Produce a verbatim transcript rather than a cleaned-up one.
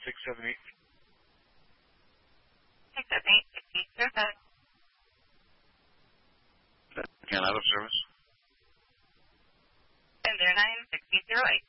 six seven eight. six seven eight, sixty, zero seven. Again, out of service. seven zero nine, sixty, zero eight.